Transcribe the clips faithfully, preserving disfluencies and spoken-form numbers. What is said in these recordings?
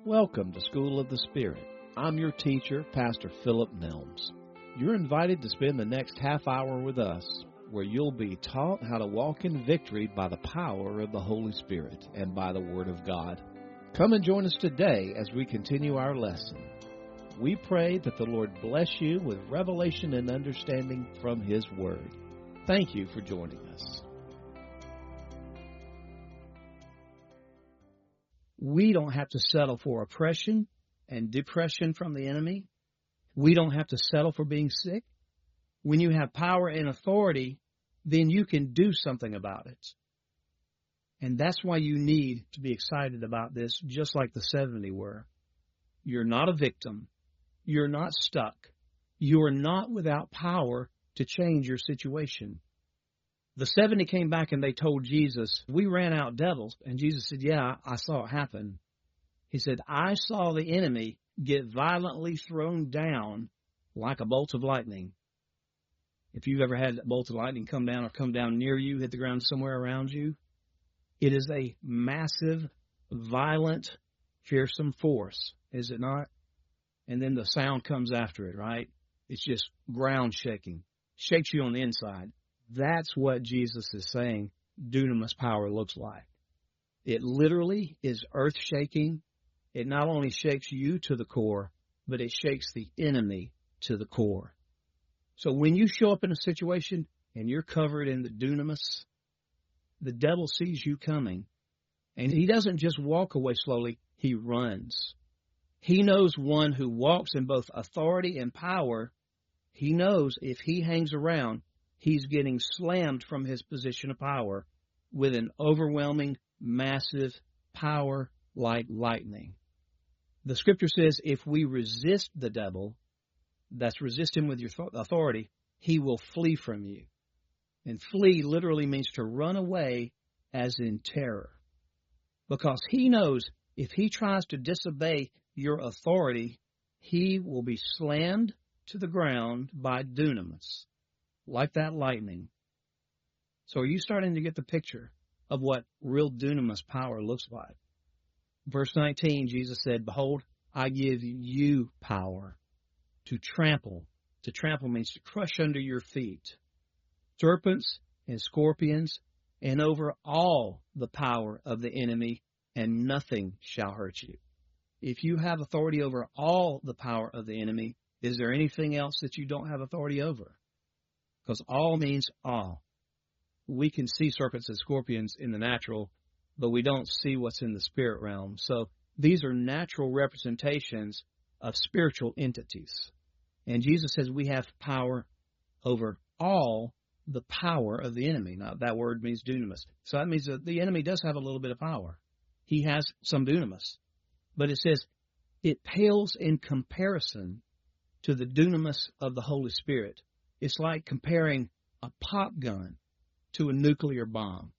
Welcome to School of the Spirit. I'm your teacher, Pastor Philip Milnes. You're invited to spend the next half hour with us, where you'll be taught how to walk in victory by the power of the Holy Spirit and by the Word of God. Come and join us today as we continue our lesson. We pray that the Lord bless you with revelation and understanding from His Word. Thank you for joining us. We don't have to settle for oppression and depression from the enemy. We don't have to settle for being sick. When you have power and authority, then you can do something about it. And that's why you need to be excited about this, just like the seventy were. You're not a victim. You're not stuck. You are not without power to change your situation. The seventy came back and they told Jesus, we ran out devils. And Jesus said, yeah, I saw it happen. He said, I saw the enemy get violently thrown down like a bolt of lightning. If you've ever had a bolt of lightning come down or come down near you, hit the ground somewhere around you, it is a massive, violent, fearsome force, is it not? And then the sound comes after it, right? It's just ground shaking, shakes you on the inside. That's what Jesus is saying dunamis power looks like. It literally is earth-shaking. It not only shakes you to the core, but it shakes the enemy to the core. So when you show up in a situation and you're covered in the dunamis, the devil sees you coming. And he doesn't just walk away slowly, he runs. He knows one who walks in both authority and power. He knows if he hangs around, he's getting slammed from his position of power with an overwhelming, massive power like lightning. The scripture says if we resist the devil, that's resist him with your authority, he will flee from you. And flee literally means to run away as in terror. Because he knows if he tries to disobey your authority, he will be slammed to the ground by dunamis. Like that lightning. So are you starting to get the picture of what real dunamis power looks like? Verse nineteen, Jesus said, behold, I give you power to trample. To trample means to crush under your feet. Serpents and scorpions, and over all the power of the enemy, and nothing shall hurt you. If you have authority over all the power of the enemy, is there anything else that you don't have authority over? Because all means all. We can see serpents and scorpions in the natural, but we don't see what's in the spirit realm. So these are natural representations of spiritual entities. And Jesus says we have power over all the power of the enemy. Now, that word means dunamis. So that means that the enemy does have a little bit of power. He has some dunamis. But it says it pales in comparison to the dunamis of the Holy Spirit. It's like comparing a pop gun to a nuclear bomb.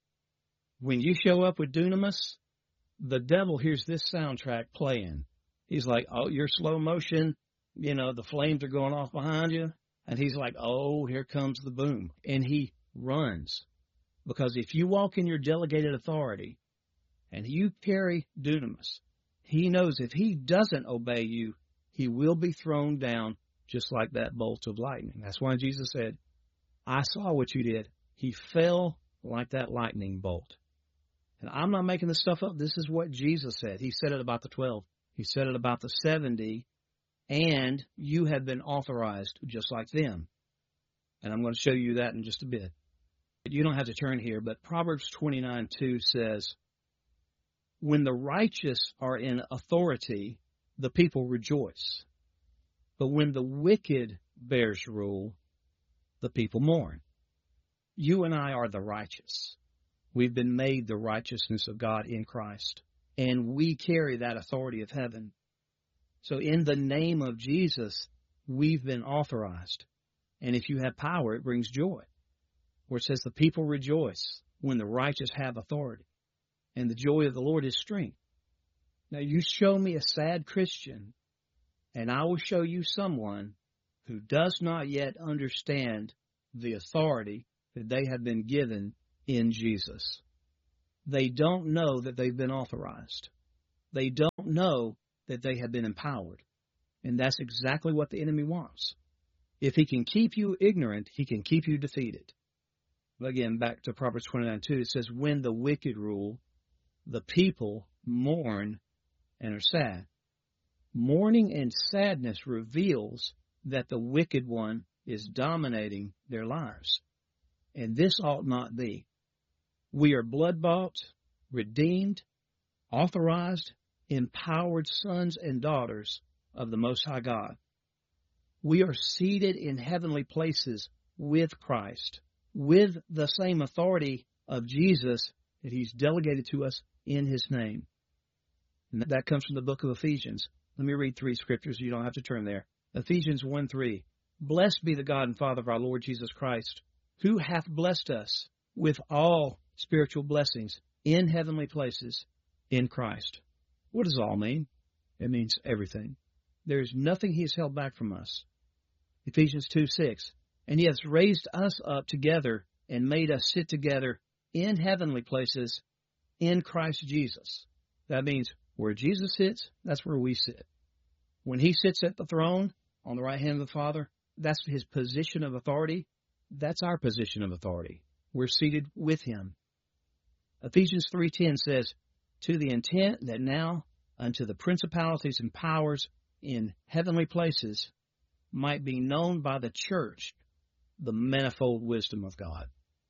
When you show up with dunamis, the devil hears this soundtrack playing. He's like, oh, you're slow motion. You know, the flames are going off behind you. And he's like, oh, here comes the boom. And he runs. Because if you walk in your delegated authority and you carry dunamis, he knows if he doesn't obey you, he will be thrown down just like that bolt of lightning. That's why Jesus said, I saw what you did. He fell like that lightning bolt. And I'm not making this stuff up. This is what Jesus said. He said it about the twelve. He said it about the seventy. And you have been authorized just like them. And I'm going to show you that in just a bit. You don't have to turn here, but Proverbs twenty-nine two says, when the righteous are in authority, the people rejoice. But when the wicked bears rule, the people mourn. You and I are the righteous. We've been made the righteousness of God in Christ. And we carry that authority of heaven. So in the name of Jesus, we've been authorized. And if you have power, it brings joy. Where it says the people rejoice when the righteous have authority. And the joy of the Lord is strength. Now you show me a sad Christian, and I will show you someone who does not yet understand the authority that they have been given in Jesus. They don't know that they've been authorized. They don't know that they have been empowered. And that's exactly what the enemy wants. If he can keep you ignorant, he can keep you defeated. Again, back to Proverbs twenty-nine two, it says, when the wicked rule, the people mourn and are sad. Mourning and sadness reveals that the wicked one is dominating their lives. And this ought not be. We are blood-bought, redeemed, authorized, empowered sons and daughters of the Most High God. We are seated in heavenly places with Christ, with the same authority of Jesus that he's delegated to us in his name. And that comes from the book of Ephesians. Let me read three scriptures. You don't have to turn there. Ephesians one three. Blessed be the God and Father of our Lord Jesus Christ, who hath blessed us with all spiritual blessings in heavenly places in Christ. What does all mean? It means everything. There is nothing he has held back from us. Ephesians two six. And he has raised us up together and made us sit together in heavenly places in Christ Jesus. That means where Jesus sits, that's where we sit. When he sits at the throne on the right hand of the Father, that's his position of authority. That's our position of authority. We're seated with him. Ephesians three ten says, to the intent that now unto the principalities and powers in heavenly places might be known by the church the manifold wisdom of God.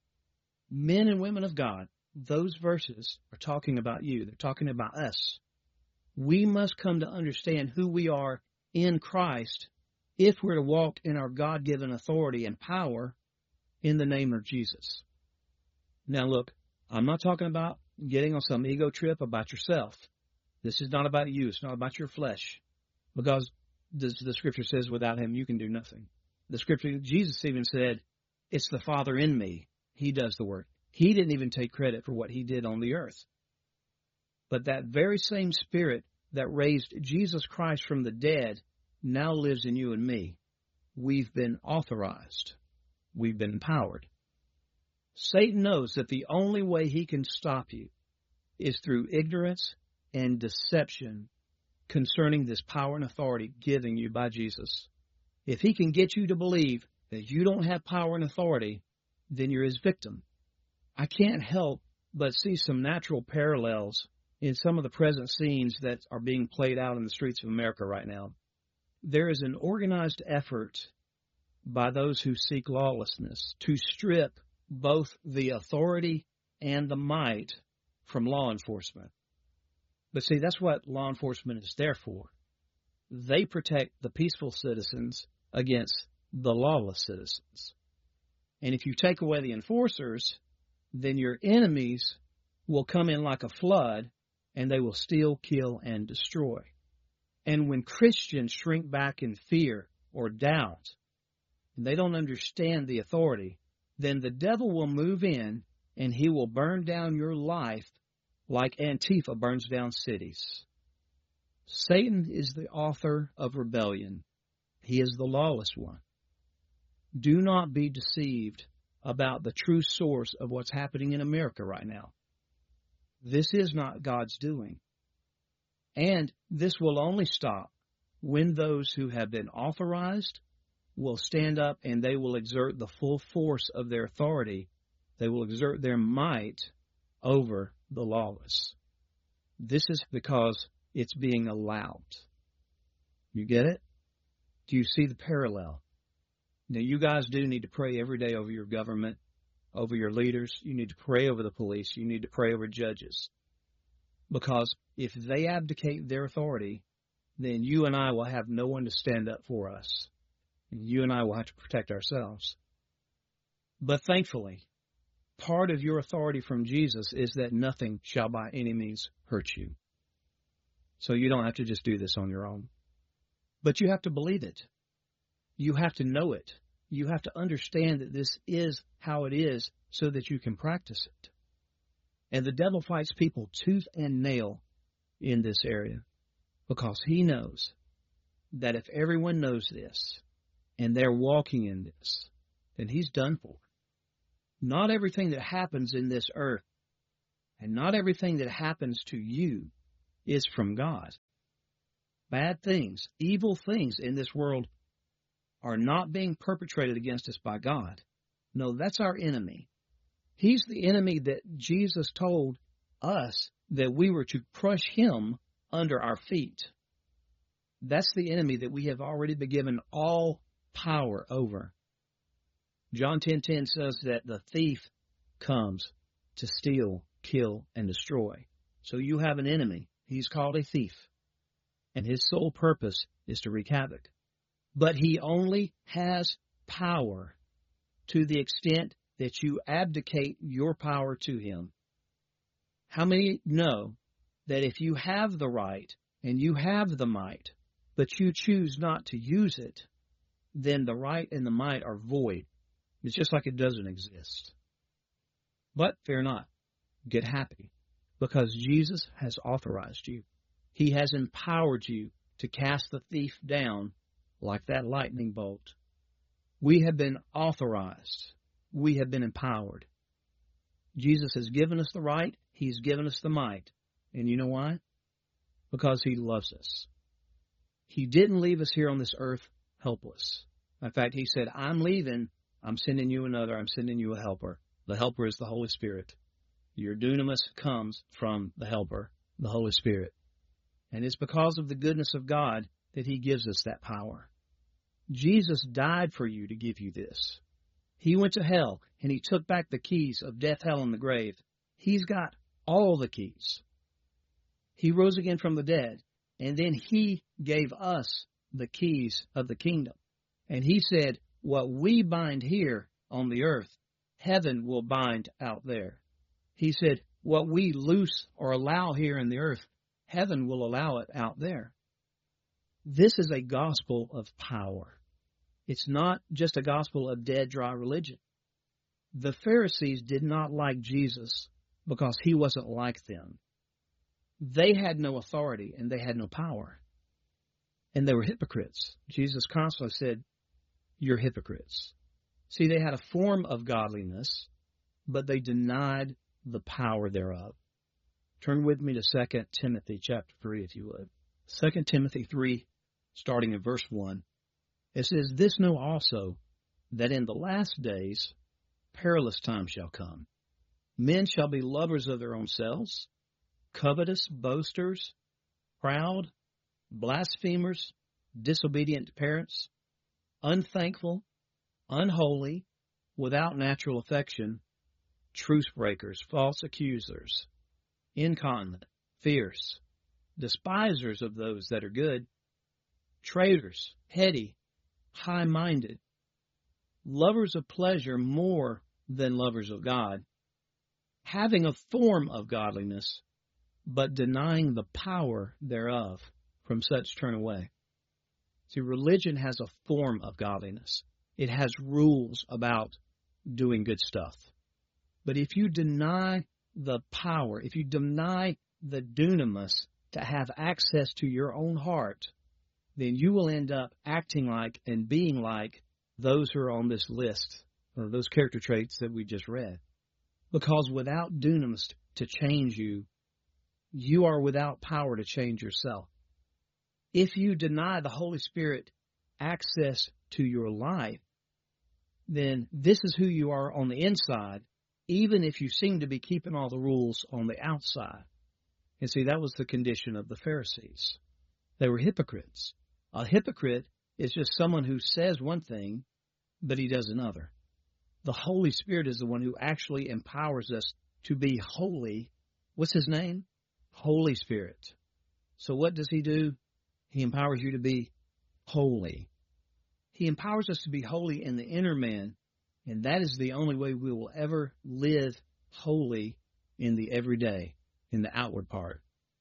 Men and women of God, those verses are talking about you. They're talking about us. We must come to understand who we are in Christ if we're to walk in our God-given authority and power in the name of Jesus. Now look, I'm not talking about getting on some ego trip about yourself. This is not about you. It's not about your flesh. Because the, the scripture says without him you can do nothing. The scripture, Jesus even said, it's the Father in me. He does the work. He didn't even take credit for what he did on the earth. But that very same Spirit that raised Jesus Christ from the dead now lives in you and me. We've been authorized. We've been empowered. Satan knows that the only way he can stop you is through ignorance and deception concerning this power and authority given you by Jesus. If he can get you to believe that you don't have power and authority, then you're his victim. I can't help but see some natural parallels in some of the present scenes that are being played out in the streets of America right now. There is an organized effort by those who seek lawlessness to strip both the authority and the might from law enforcement. But see, that's what law enforcement is there for. They protect the peaceful citizens against the lawless citizens. And if you take away the enforcers, then your enemies will come in like a flood and they will steal, kill, and destroy. And when Christians shrink back in fear or doubt, and they don't understand the authority, then the devil will move in and he will burn down your life like Antifa burns down cities. Satan is the author of rebellion. He is the lawless one. Do not be deceived about the true source of what's happening in America right now. This is not God's doing. And this will only stop when those who have been authorized will stand up and they will exert the full force of their authority. They will exert their might over the lawless. This is because it's being allowed. You get it? Do you see the parallel? Now, you guys do need to pray every day over your government, over your leaders. You need to pray over the police. You need to pray over judges. Because if they abdicate their authority, then you and I will have no one to stand up for us. And you and I will have to protect ourselves. But thankfully, part of your authority from Jesus is that nothing shall by any means hurt you. So you don't have to just do this on your own. But you have to believe it. You have to know it. You have to understand that this is how it is so that you can practice it. And the devil fights people tooth and nail in this area because he knows that if everyone knows this and they're walking in this, then he's done for. Not everything that happens in this earth and not everything that happens to you is from God. Bad things, evil things in this world are not being perpetrated against us by God. No, that's our enemy. He's the enemy that Jesus told us that we were to crush him under our feet. That's the enemy that we have already been given all power over. John ten ten says that the thief comes to steal, kill, and destroy. So you have an enemy. He's called a thief. And his sole purpose is to wreak havoc. But he only has power to the extent that you abdicate your power to him. How many know that if you have the right and you have the might, but you choose not to use it, then the right and the might are void. It's just like it doesn't exist. But fear not. Get happy, because Jesus has authorized you. He has empowered you to cast the thief down like that lightning bolt. We have been authorized. We have been empowered. Jesus has given us the right. He's given us the might. And you know why? Because he loves us. He didn't leave us here on this earth helpless. In fact, he said, I'm leaving. I'm sending you another. I'm sending you a helper. The helper is the Holy Spirit. Your dunamis comes from the helper, the Holy Spirit. And it's because of the goodness of God that he gives us that power. Jesus died for you to give you this. He went to hell, and he took back the keys of death, hell, and the grave. He's got all the keys. He rose again from the dead, and then he gave us the keys of the kingdom. And he said, what we bind here on the earth, heaven will bind out there. He said, what we loose or allow here in the earth, heaven will allow it out there. This is a gospel of power. It's not just a gospel of dead, dry religion. The Pharisees did not like Jesus because he wasn't like them. They had no authority and they had no power. And they were hypocrites. Jesus constantly said, you're hypocrites. See, they had a form of godliness, but they denied the power thereof. Turn with me to Second Timothy chapter three, if you would. Second Timothy three, starting in verse one. It says, this know also, that in the last days perilous times shall come. Men shall be lovers of their own selves, covetous, boasters, proud, blasphemers, disobedient to parents, unthankful, unholy, without natural affection, truce breakers, false accusers, incontinent, fierce, despisers of those that are good, traitors, heady, high-minded, lovers of pleasure more than lovers of God, having a form of godliness, but denying the power thereof. From such turn away. See, religion has a form of godliness. It has rules about doing good stuff. But if you deny the power, if you deny the dunamis to have access to your own heart, then you will end up acting like and being like those who are on this list, or those character traits that we just read. Because without dunamis to change you, you are without power to change yourself. If you deny the Holy Spirit access to your life, then this is who you are on the inside, even if you seem to be keeping all the rules on the outside. And see, that was the condition of the Pharisees. They were hypocrites. A hypocrite is just someone who says one thing, but he does another. The Holy Spirit is the one who actually empowers us to be holy. What's his name? Holy Spirit. So what does he do? He empowers you to be holy. He empowers us to be holy in the inner man, and that is the only way we will ever live holy in the everyday, in the outward part.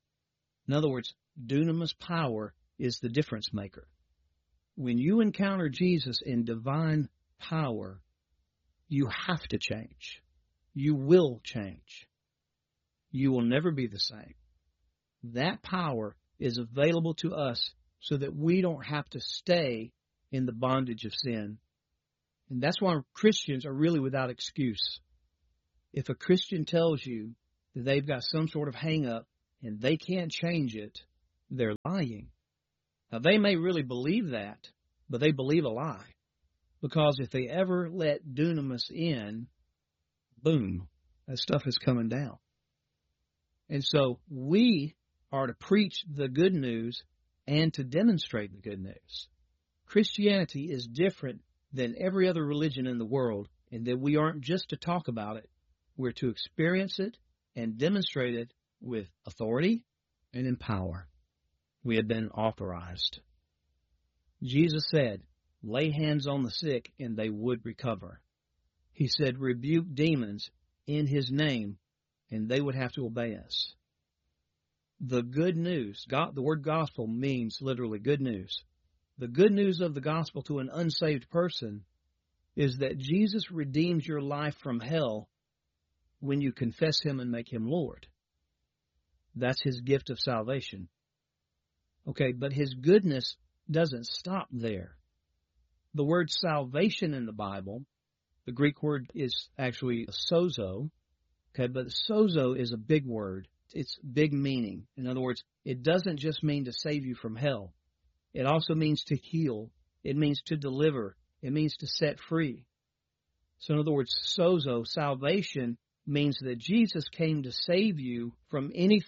In other words, dunamis power is the difference maker. When you encounter Jesus in divine power, you have to change. You will change. You will never be the same. That power is available to us so that we don't have to stay in the bondage of sin. And that's why Christians are really without excuse. If a Christian tells you that they've got some sort of hang up and they can't change it, they're lying. Now, they may really believe that, but they believe a lie. Because if they ever let dunamis in, boom, that stuff is coming down. And so we are to preach the good news and to demonstrate the good news. Christianity is different than every other religion in the world in that we aren't just to talk about it. We're to experience it and demonstrate it with authority and in power. We have been authorized. Jesus said, lay hands on the sick and they would recover. He said, rebuke demons in his name and they would have to obey us. The good news, God, the word gospel means literally good news. The good news of the gospel to an unsaved person is that Jesus redeems your life from hell when you confess him and make him Lord. That's his gift of salvation. Okay, but his goodness doesn't stop there. The word salvation in the Bible, the Greek word is actually sozo. Okay, but sozo is a big word. It's big meaning. In other words, it doesn't just mean to save you from hell. It also means to heal. It means to deliver. It means to set free. So in other words, sozo, salvation, means that Jesus came to save you from anything